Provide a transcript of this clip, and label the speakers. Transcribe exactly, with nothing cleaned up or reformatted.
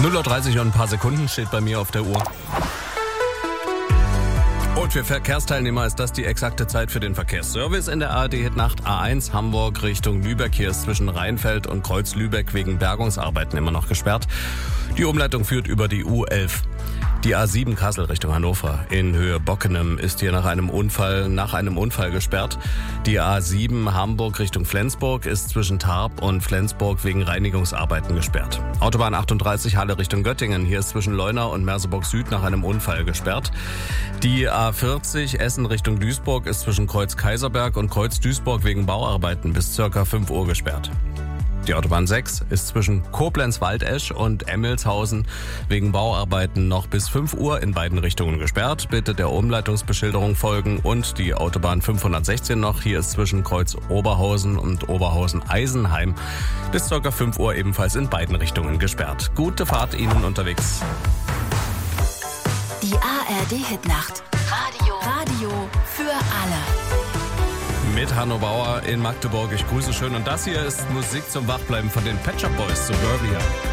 Speaker 1: null Uhr dreißig und ein paar Sekunden steht bei mir auf der Uhr. Und für Verkehrsteilnehmer ist das die exakte Zeit für den Verkehrsservice in der A R D-Hitnacht. A eins Hamburg Richtung Lübeck. Hier ist zwischen Rheinfeld und Kreuz Lübeck wegen Bergungsarbeiten immer noch gesperrt. Die Umleitung führt über die U elf. Die A sieben Kassel Richtung Hannover in Höhe Bockenem ist hier nach einem Unfall nach einem Unfall gesperrt. Die A sieben Hamburg Richtung Flensburg ist zwischen Tarp und Flensburg wegen Reinigungsarbeiten gesperrt. Autobahn achtunddreißig Halle Richtung Göttingen. Hier ist zwischen Leuna und Merseburg Süd nach einem Unfall gesperrt. Die A vierzig Essen Richtung Duisburg ist zwischen Kreuz Kaiserberg und Kreuz Duisburg wegen Bauarbeiten bis circa fünf Uhr gesperrt. Die Autobahn sechs ist zwischen Koblenz-Waldesch und Emmelshausen wegen Bauarbeiten noch bis fünf Uhr in beiden Richtungen gesperrt. Bitte der Umleitungsbeschilderung folgen. Und die Autobahn fünfhundertsechzehn noch. Hier ist zwischen Kreuz Oberhausen und Oberhausen-Eisenheim bis ca. fünf Uhr ebenfalls in beiden Richtungen gesperrt. Gute Fahrt Ihnen unterwegs.
Speaker 2: Die A R D-Hitnacht. Radio. Radio für alle.
Speaker 1: Mit Hanno Bauer in Magdeburg. Ich grüße schön. Und das hier ist Musik zum Wachbleiben von den Pet Shop Boys, Suburbia.